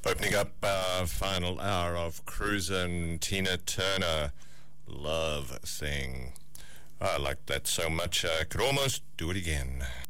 Opening up our final hour of Cruisin', Tina Turner, Love Thing. I like that so much I could almost do it again.